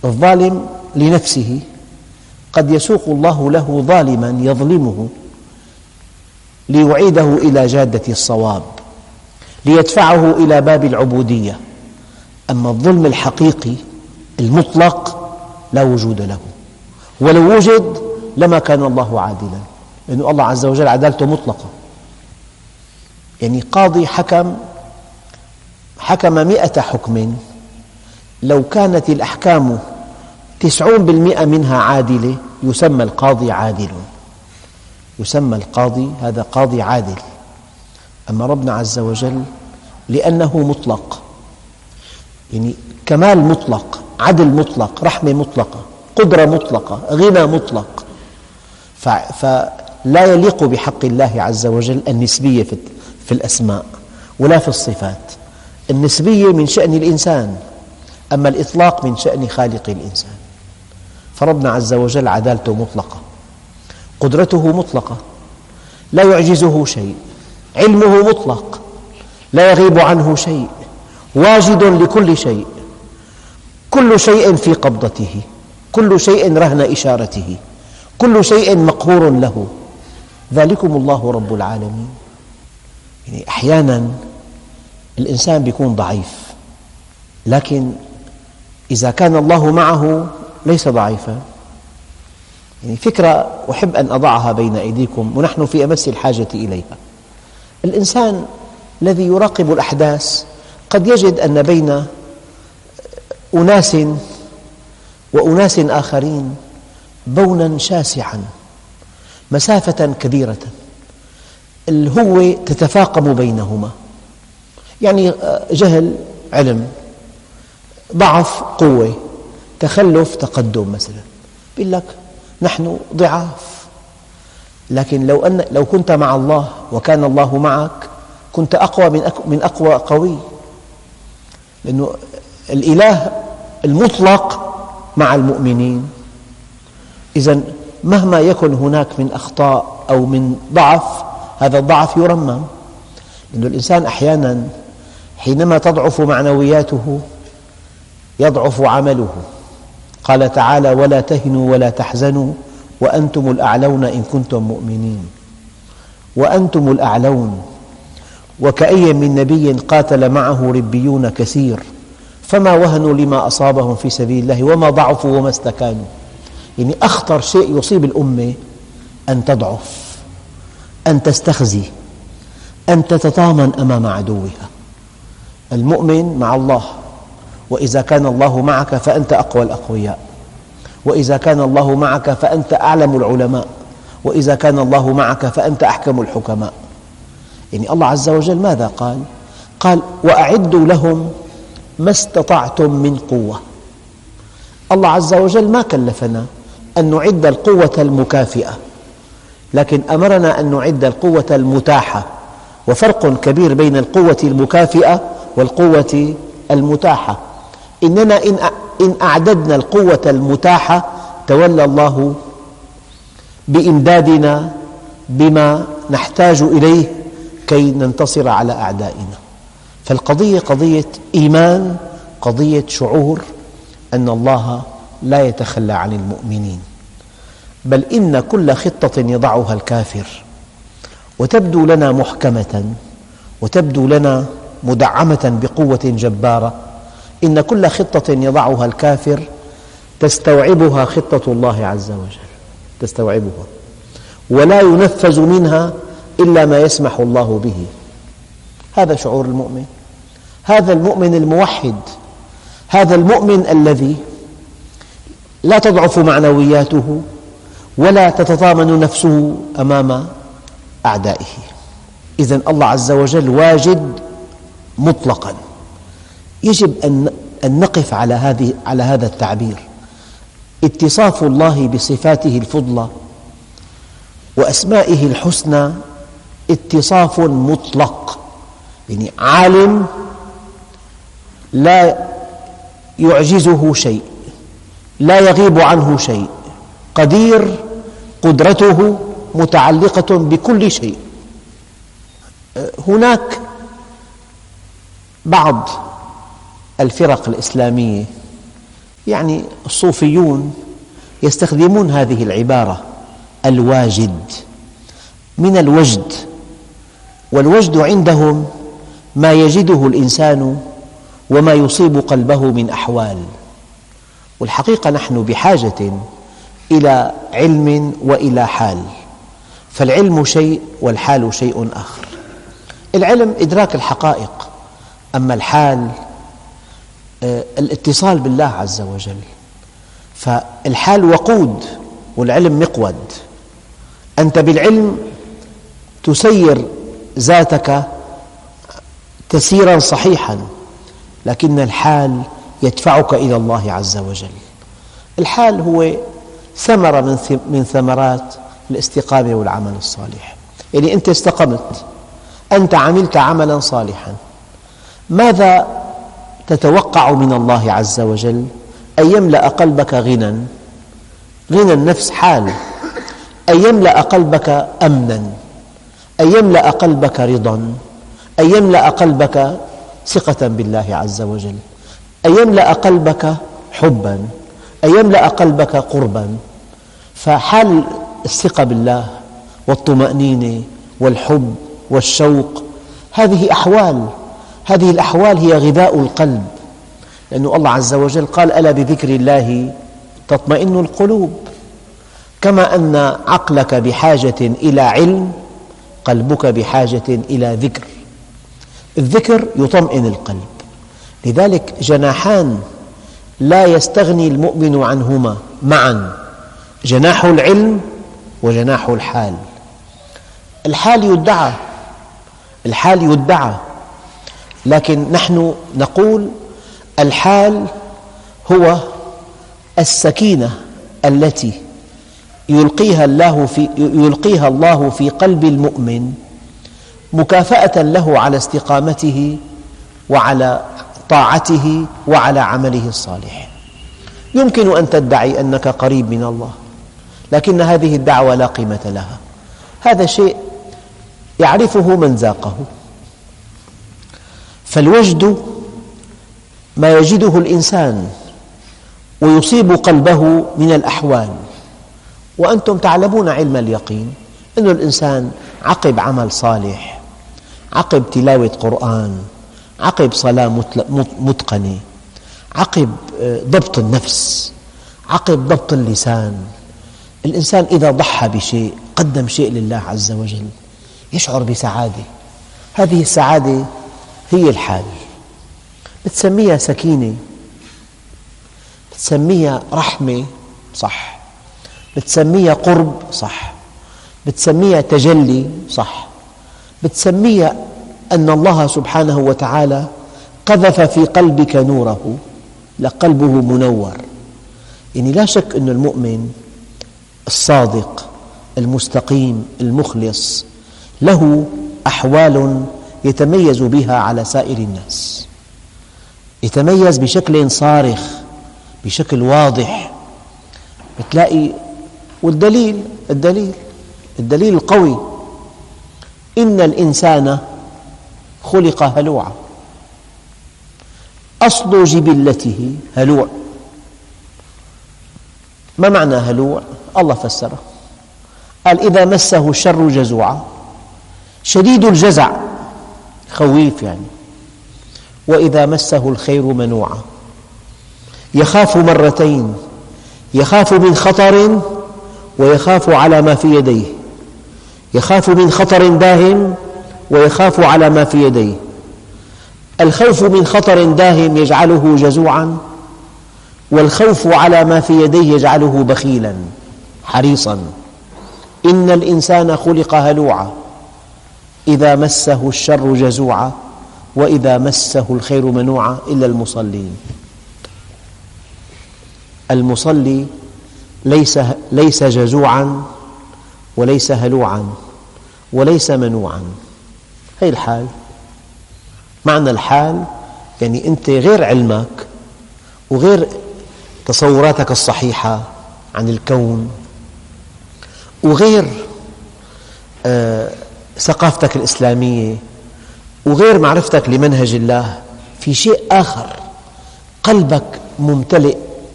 الظالم لنفسه قد يسوق الله له ظالما يظلمه ليعيده إلى جادة الصواب، ليدفعه إلى باب العبودية. أما الظلم الحقيقي المطلق لا وجود له، ولو وجد لما كان الله عادلا، لأن الله عز وجل عدالته مطلقة. يعني قاضي حكم 100 حكم، لو كانت الأحكام 90% منها عادلة يسمى القاضي عادل، يسمى القاضي هذا قاضي عادل. أما ربنا عز وجل لأنه مطلق، يعني كمال مطلق، عدل مطلق، رحمة مطلقة، قدرة مطلقة، غنى مطلق، فلا يليق بحق الله عز وجل النسبية في الأسماء ولا في الصفات. النسبية من شأن الإنسان، أما الإطلاق من شأن خالق الإنسان. فربنا عز وجل عدالته مطلقة، قدرته مطلقة، لا يعجزه شيء، علمه مطلق، لا يغيب عنه شيء، واجد لكل شيء، كل شيء في قبضته، كل شيء رهن إشارته، كل شيء مقهور له. ذلكم الله رب العالمين. يعني أحيانا الإنسان يكون ضعيف، لكن إذا كان الله معه ليس ضعيفا. يعني فكرة أحب أن أضعها بين أيديكم ونحن في أمس الحاجة إليها. الإنسان الذي يراقب الأحداث قد يجد أن بين أناس وأناس آخرين بونا شاسعا، مسافة كبيرة، الهوة تتفاقم بينهما. يعني جهل علم، ضعف قوة، تخلف تقدم مثلا. يقول لك نحن ضعاف، لكن لو كنت مع الله وكان الله معك كنت أقوى من أقوى قوي، لأن الإله المطلق مع المؤمنين. إذن مهما يكن هناك من أخطاء أو من ضعف، هذا الضعف يرمم، لأن الإنسان أحيانا حينما تضعف معنوياته يضعف عمله. قال تعالى: ولا تهنوا ولا تحزنوا وأنتم الأعلون إن كنتم مؤمنين. وأنتم الأعلون. وكأي من نبي قاتل معه ربيون كثير فما وهنوا لما أصابهم في سبيل الله وما ضعفوا وما استكانوا. يعني أخطر شيء يصيب الأمة أن تضعف، أن تستخزي، أن تتطامن أمام عدوها. المؤمن مع الله، وإذا كان الله معك فأنت أقوى الأقوياء، وإذا كان الله معك فأنت أعلم العلماء، وإذا كان الله معك فأنت أحكم الحكماء. يعني الله عز وجل ماذا قال؟ قال: وأعدوا لهم ما استطعتم من قوة. الله عز وجل ما كلفنا أن نعد القوة المكافئة، لكن أمرنا أن نعد القوة المتاحة. وفرق كبير بين القوة المكافئة والقوة المتاحة. إننا إن أعددنا القوة المتاحة تولى الله بإمدادنا بما نحتاج إليه كي ننتصر على أعدائنا. فالقضية قضية إيمان، قضية شعور أن الله لا يتخلى عن المؤمنين. بل إن كل خطة يضعها الكافر وتبدو لنا محكمة وتبدو لنا مدعمة بقوة جبارة، إن كل خطة يضعها الكافر تستوعبها خطة الله عز وجل، تستوعبها، ولا ينفذ منها إلا ما يسمح الله به. هذا شعور المؤمن، هذا المؤمن الموحد، هذا المؤمن الذي لا تضعف معنوياته ولا تتطامن نفسه أمام أعدائه. إذن الله عز وجل واجد مطلقاً. يجب أن نقف على هذا التعبير. اتصاف الله بصفاته الفضلى وأسمائه الحسنى اتصاف مطلق، يعني عالم لا يعجزه شيء، لا يغيب عنه شيء، قدير، قدرته متعلقة بكل شيء. هناك بعض الفرق الإسلامية يعني الصوفيون يستخدمون هذه العبارة الواجد من الوجد، والوجد عندهم ما يجده الإنسان وما يصيب قلبه من أحوال. والحقيقة نحن بحاجة إلى علم وإلى حال، فالعلم شيء والحال شيء آخر. العلم إدراك الحقائق، أما الحال الاتصال بالله عز وجل. فالحال وقود والعلم مقود. أنت بالعلم تسير ذاتك تسيرا صحيحا، لكن الحال يدفعك إلى الله عز وجل. الحال هو ثمرة من ثمرات الاستقامة والعمل الصالح. يعني أنت استقمت، أنت عملت عملا صالحا، ماذا تتوقع من الله عز وجل؟ أن يملأ قلبك غنى، غنى النفس حال، أن يملأ قلبك أمنا، أن يملأ قلبك رضا، أن يملأ قلبك ثقة بالله عز وجل، أن يملأ قلبك حبا، أن يملأ قلبك قربا. فحال الثقة بالله والطمأنينة والحب والشوق هذه أحوال، هذه الأحوال هي غذاء القلب، لأن الله عز وجل قال: ألا بذكر الله تطمئن القلوب. كما أن عقلك بحاجة إلى علم، قلبك بحاجة إلى ذكر. الذكر يطمئن القلب، لذلك جناحان لا يستغني المؤمن عنهما معا: جناح العلم وجناح الحال. الحال يدعى، لكن نحن نقول الحال هو السكينة التي يلقيها الله في قلب المؤمن مكافأة له على استقامته وعلى طاعته وعلى عمله الصالح. يمكن أن تدعي أنك قريب من الله، لكن هذه الدعوة لا قيمة لها. هذا شيء يعرفه من ذاقه. فالوجد ما يجده الإنسان ويصيب قلبه من الأحوال. وأنتم تعلمون علم اليقين أن الإنسان عقب عمل صالح، عقب تلاوة قرآن، عقب صلاة متقنة، عقب ضبط النفس، عقب ضبط اللسان، الإنسان إذا ضحى بشيء، قدم شيء لله عز وجل، يشعر بسعادة. هذه السعادة هي الحال. بتسميها سكينة، بتسميها رحمة، صح، بتسميها قرب، صح، بتسميها تجلي، صح، بتسميها أن الله سبحانه وتعالى قذف في قلبك نوره، لقلبه منور. يعني لا شك أن المؤمن الصادق المستقيم المخلص له أحوال يتميز بها على سائر الناس، يتميز بشكل صارخ، بشكل واضح. بتلاقي، والدليل الدليل القوي: إن الإنسان خلق هلوعا، أصل جبلته هلوع. ما معنى هلوع؟ الله فسره، قال: إذا مسه الشر جزوعا، شديد الجزع، خويف يعني، وإذا مسه الخير منوعا، يخاف مرتين، يخاف من خطر ويخاف على ما في يديه، يخاف من خطر داهم ويخاف على ما في يديه. الخوف من خطر داهم يجعله جزوعا، والخوف على ما في يديه يجعله بخيلا حريصا. إن الإنسان خلق هلوعا، إذا مسه الشر جزوعا، وإذا مسه الخير منوعا، إلا المصلين. المصلي ليس جزوعا وليس هلوعا وليس منوعا. هي الحال. معنى الحال يعني أنت غير علمك وغير تصوراتك الصحيحة عن الكون وغير ثقافتك الإسلامية وغير معرفتك لمنهج الله، في شيء آخر، قلبك ممتلئ